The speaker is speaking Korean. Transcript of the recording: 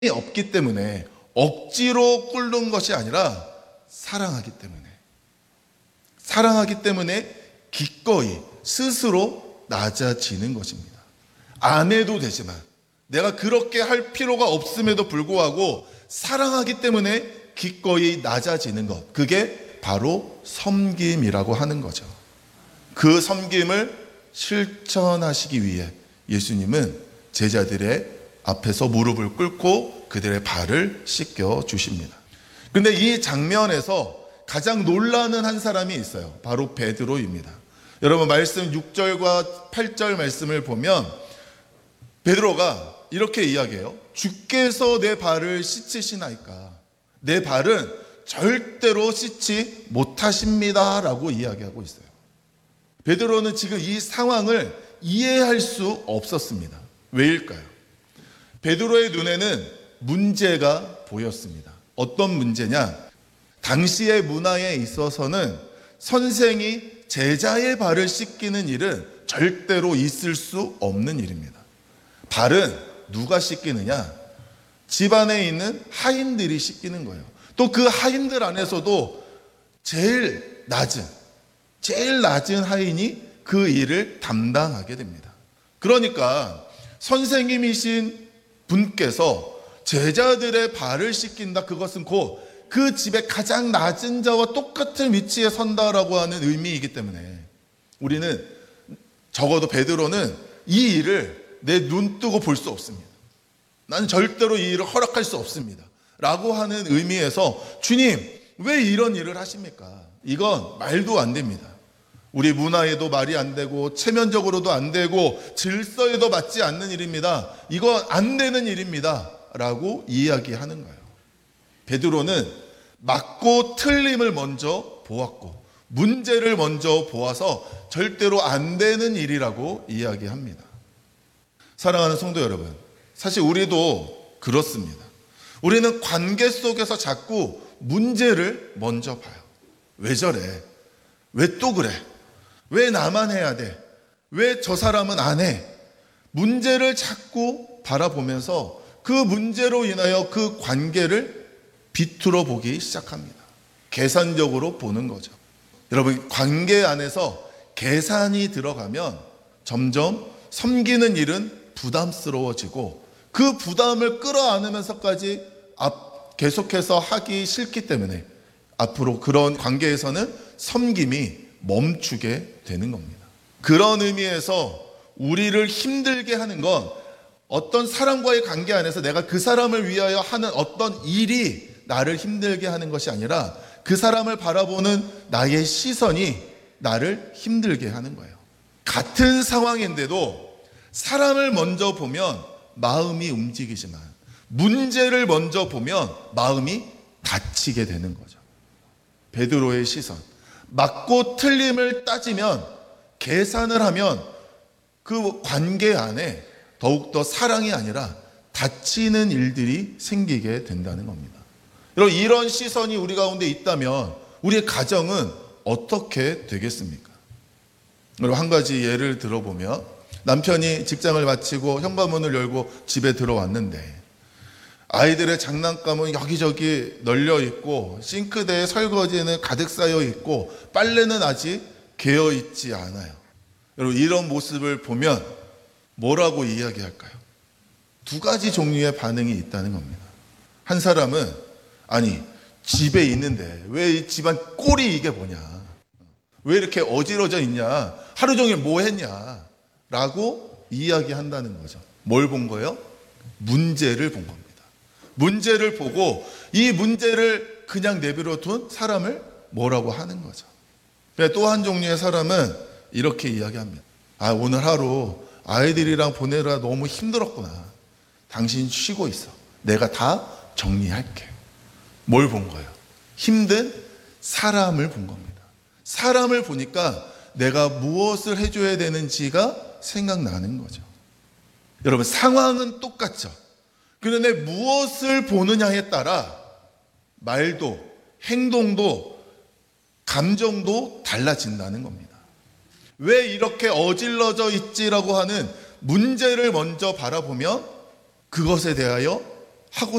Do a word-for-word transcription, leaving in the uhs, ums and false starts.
없기 때문에 억지로 꿇는 것이 아니라 사랑하기 때문에 사랑하기 때문에 기꺼이 스스로 낮아지는 것입니다. 안 해도 되지만 내가 그렇게 할 필요가 없음에도 불구하고 사랑하기 때문에 기꺼이 낮아지는 것, 그게 바로 섬김이라고 하는 거죠. 그 섬김을 실천하시기 위해 예수님은 제자들의 앞에서 무릎을 꿇고 그들의 발을 씻겨 주십니다. 그런데 이 장면에서 가장 놀라는 한 사람이 있어요. 바로 베드로입니다. 여러분, 말씀 육 절과 팔 절 말씀을 보면 베드로가 이렇게 이야기해요. 주께서 내 발을 씻으시나이까? 내 발은 절대로 씻지 못하십니다 라고 이야기하고 있어요. 베드로는 지금 이 상황을 이해할 수 없었습니다. 왜일까요? 베드로의 눈에는 문제가 보였습니다. 어떤 문제냐? 당시의 문화에 있어서는 선생이 제자의 발을 씻기는 일은 절대로 있을 수 없는 일입니다. 발은 누가 씻기느냐? 집안에 있는 하인들이 씻기는 거예요. 또 그 하인들 안에서도 제일 낮은, 제일 낮은 하인이 그 일을 담당하게 됩니다. 그러니까 선생님이신 분께서 제자들의 발을 씻긴다, 그것은 곧 그 집의 가장 낮은 자와 똑같은 위치에 선다라고 하는 의미이기 때문에 우리는, 적어도 베드로는 이 일을 내 눈 뜨고 볼 수 없습니다. 나는 절대로 이 일을 허락할 수 없습니다 라고 하는 의미에서 주님, 왜 이런 일을 하십니까? 이건 말도 안 됩니다. 우리 문화에도 말이 안 되고 체면적으로도 안 되고 질서에도 맞지 않는 일입니다. 이건 안 되는 일입니다 라고 이야기하는 거예요. 베드로는 맞고 틀림을 먼저 보았고 문제를 먼저 보아서 절대로 안 되는 일이라고 이야기합니다. 사랑하는 성도 여러분, 사실 우리도 그렇습니다. 우리는 관계 속에서 자꾸 문제를 먼저 봐요. 왜 저래? 왜 또 그래? 왜 나만 해야 돼? 왜 저 사람은 안 해? 문제를 자꾸 바라보면서 그 문제로 인하여 그 관계를 비틀어 보기 시작합니다. 계산적으로 보는 거죠. 여러분, 관계 안에서 계산이 들어가면 점점 섬기는 일은 부담스러워지고 그 부담을 끌어안으면서까지 앞 계속해서 하기 싫기 때문에 앞으로 그런 관계에서는 섬김이 멈추게 되는 겁니다. 그런 의미에서 우리를 힘들게 하는 건 어떤 사람과의 관계 안에서 내가 그 사람을 위하여 하는 어떤 일이 나를 힘들게 하는 것이 아니라 그 사람을 바라보는 나의 시선이 나를 힘들게 하는 거예요. 같은 상황인데도 사람을 먼저 보면 마음이 움직이지만 문제를 먼저 보면 마음이 다치게 되는 거죠. 베드로의 시선, 맞고 틀림을 따지면, 계산을 하면 그 관계 안에 더욱더 사랑이 아니라 다치는 일들이 생기게 된다는 겁니다. 여러분, 이런 시선이 우리 가운데 있다면 우리의 가정은 어떻게 되겠습니까? 여러분, 한 가지 예를 들어보면 남편이 직장을 마치고 현관문을 열고 집에 들어왔는데 아이들의 장난감은 여기저기 널려 있고 싱크대에 설거지는 가득 쌓여 있고 빨래는 아직 개어 있지 않아요. 여러분, 이런 모습을 보면 뭐라고 이야기할까요? 두 가지 종류의 반응이 있다는 겁니다. 한 사람은, 아니 집에 있는데 왜 이 집안 꼴이 이게 뭐냐, 왜 이렇게 어지러져 있냐, 하루 종일 뭐 했냐 라고 이야기한다는 거죠. 뭘 본 거예요? 문제를 본 겁니다. 문제를 보고 이 문제를 그냥 내버려 둔 사람을 뭐라고 하는 거죠. 또 한 종류의 사람은 이렇게 이야기합니다. 아, 오늘 하루 아이들이랑 보내느라 너무 힘들었구나. 당신 쉬고 있어. 내가 다 정리할게. 뭘 본 거예요? 힘든 사람을 본 겁니다. 사람을 보니까 내가 무엇을 해줘야 되는지가 생각나는 거죠. 여러분, 상황은 똑같죠. 그런데 무엇을 보느냐에 따라 말도, 행동도, 감정도 달라진다는 겁니다. 왜 이렇게 어질러져 있지라고 하는 문제를 먼저 바라보면 그것에 대하여 하고